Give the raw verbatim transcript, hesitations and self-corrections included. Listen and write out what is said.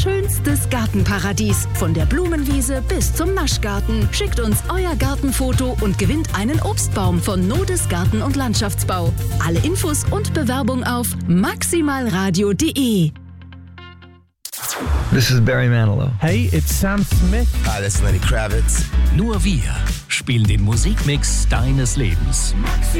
Schönstes Gartenparadies. Von der Blumenwiese bis zum Naschgarten. Schickt uns euer Gartenfoto und gewinnt einen Obstbaum von Nodes Garten- und Landschaftsbau. Alle Infos und Bewerbung auf maximalradio punkt de. This is Barry Manilow. Hey, it's Sam Smith. Hi, this is Lenny Kravitz. Nur wir spielen den Musikmix deines Lebens.